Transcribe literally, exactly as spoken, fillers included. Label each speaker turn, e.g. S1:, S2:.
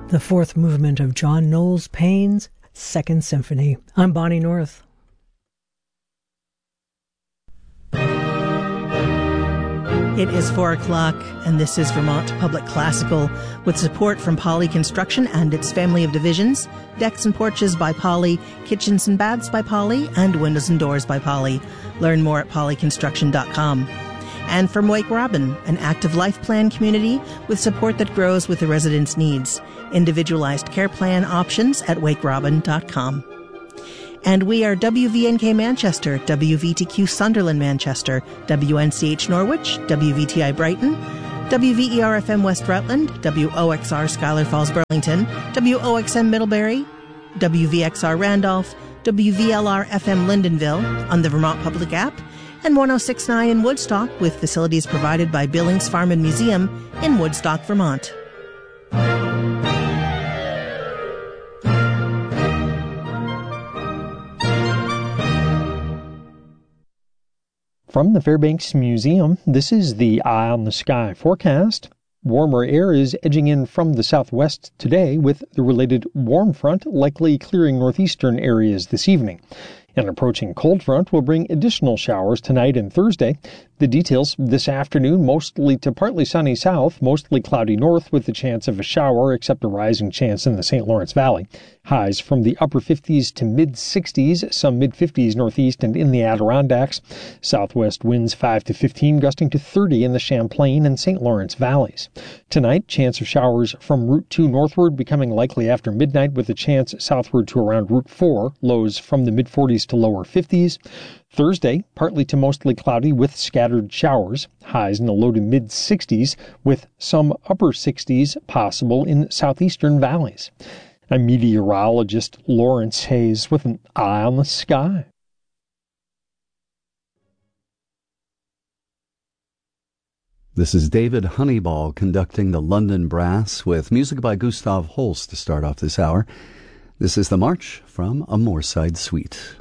S1: the fourth movement of John Knowles Payne's Second Symphony. I'm Bonnie North.
S2: It is four o'clock, and this is Vermont Public Classical, with support from Poly Construction and its family of divisions, Decks and Porches by Poly, Kitchens and Baths by Poly, and Windows and Doors by Poly. Learn more at poly construction dot com. And from Wake Robin, an active life plan community with support that grows with the residents' needs. Individualized care plan options at wake robin dot com. And we are W V N K Manchester, W V T Q Sunderland Manchester, W N C H Norwich, W V T I Brighton, W V E R F M West Rutland, W O X R Schuyler Falls Burlington, W O X M Middlebury, W V X R Randolph, W V L R F M Lyndonville on the Vermont Public app, and one oh six point nine in Woodstock with facilities provided by Billings Farm and Museum in Woodstock, Vermont.
S3: From the Fairbanks Museum, this is the Eye on the Sky forecast. Warmer air is edging in from the southwest today, with the related warm front likely clearing northeastern areas this evening. An approaching cold front will bring additional showers tonight and Thursday. The details this afternoon, mostly to partly sunny south, mostly cloudy north with the chance of a shower, except a rising chance in the Saint Lawrence Valley. Highs from the upper fifties to mid-sixties, some mid-fifties northeast and in the Adirondacks. Southwest winds five to fifteen, gusting to thirty in the Champlain and Saint Lawrence valleys. Tonight, chance of showers from Route two northward becoming likely after midnight with a chance southward to around Route four, lows from the mid-forties to lower fifties. Thursday, partly to mostly cloudy with scattered showers, highs in the low to mid-sixties with some upper sixties possible in southeastern valleys. I'm meteorologist Lawrence Hayes with an eye on the sky.
S4: This is David Honeyball conducting the London Brass with music by Gustav Holst to start off this hour. This is the March from a Moorside Suite.